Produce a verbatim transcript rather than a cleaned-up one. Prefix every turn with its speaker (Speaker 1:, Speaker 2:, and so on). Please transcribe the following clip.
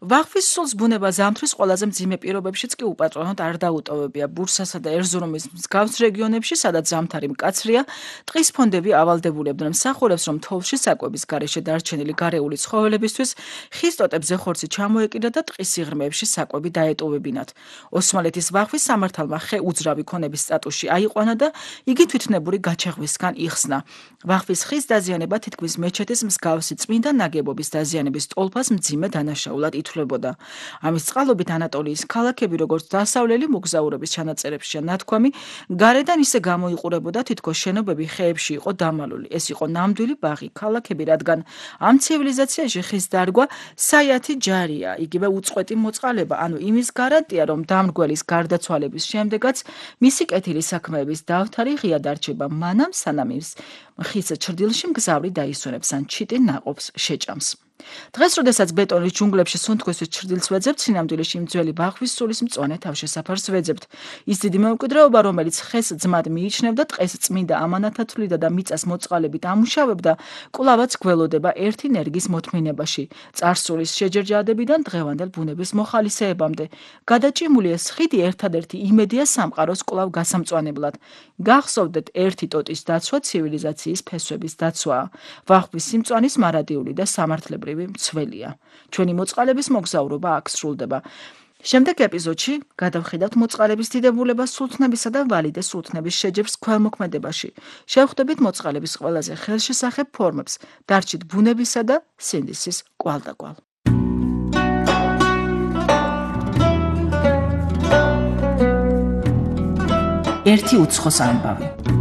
Speaker 1: ვაღვის სულს ბუნება ზამთრის ყველაზე მძიმე პირობებშიც კი უპატრონოდ არ დაუტოვებია. ბურსასა და ერზურუმის მსგავს რეგიონებში, სადაც ზამთარი მკაცრია, ტყის ფონდები ავალდებულებდნენ. მსახურებს, რომ თოვლში საკვების გარეშე დარჩენილი გარეული ცხოველებისთვის ხის ტოტებზე ხორცი ჩამოეკიდა და ტყის სიღრმეებში საკვები დაეტოვებინათ. ოსმალეთის ვაღვის სამართალმა ხე უძრავი ქონების სტატუსში აიყვანა და იგი თვითნებური გაჩეღვისგან იხსნა. ვაღვის ხის დაზიანება თითქმის მეჩეთის მსგავსი წმინდა ნაგებობის დაზიანების ტოლფას მძიმე დანაშაულად ითვლებოდა. ამის წყალობით ანატოლიის ქალაქები, როგორც დასავლელი მოგზაურების ჩანაწერებშია ნათქვამი, გარედან ისე გამოიყურებოდა, თითქოს შენობები ხეებში იყო დამალული. ეს იყო ნამდვილი ბაღი ქალაქები, რადგან ამ ცივილიზაციაში ხის დარგვა საათი ჯარია, იგივე უწყვეტი მოწყალება, ანუ იმის გარანტია, რომ დამრგველის გარდაცვალების შემდეგაც მისი კეთილი საქმეების დავთარი ღია დარჩება მანამ, სანამ ის ხის ჩრდილში მგზავრი დაისვენებს ან ჩიტი ნაყოფს შეჭამს. დღეს, როდესაც ბეტონის ჯუნგლებში სუნთქვისთვის ჩრდილს ვეძებთ, სინამდვილეში იმ ძველი ვაღვის სულის მწვანე თავშესაფარს ვეძებთ. ის დიდი მემკვიდრეობა, რომელიც ხეს ძმად მიიჩნევდა, ტყეს წმინდა ამანათად თვლიდა და მიწას მოწყალებით ამუშავებდა, კვლავაც გველოდება ერთი ნერგის მოთმინებაში, წარსულის შეჯერჯადებიდან დღევანდელ ბუნების მოხალისეებამდე. გადაჭიმული ეს ხიდი ერთადერთი იმედია სამყაროს კვლავ გასამწვანებლად. გახსოვდეთ, ერთი ტოტის დაცვა ცივილიზაციის ფესვების დაცვაა. ვაღვის სიმწვანის მარადიული და სამართლებრივი მცველია. ჩვენი მოწყალების მოგზაურობა აქ სრულდება. შემდეგ ეპიზოდში გადავხედავთ მოწყალების დიდებულებას სულთნებისა და ვალიდე სულთნების შეჯიბრს ქველმოქმედებაში. შევხვდებით მოწყალების ყველაზე ხელშესახებ ფორმებს, დარჩით ბუნებისა და სინდისის კვალდაკვალ. ერთი უცხოს ამბავი.